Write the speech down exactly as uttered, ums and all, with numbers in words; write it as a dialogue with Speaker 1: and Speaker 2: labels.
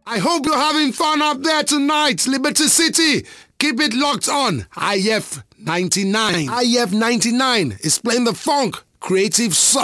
Speaker 1: I hope you're having fun up there tonight, Liberty City. Keep it locked on. I F ninety-nine. I F ninety-nine is playing the funk, creative soul.